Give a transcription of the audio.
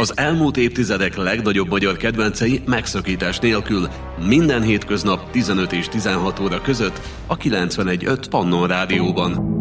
Az elmúlt évtizedek legnagyobb magyar kedvencei megszakítás nélkül minden hétköznap 15 és 16 óra között a 91.5 Pannon Rádióban.